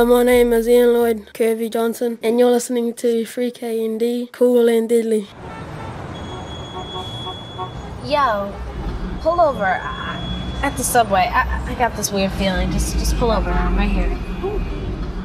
My name is Ian Lloyd Kirby Johnson, and you're listening to 3KND, Cool and Deadly. Yo, pull over at the subway. I got this weird feeling. Just pull over. I'm right here.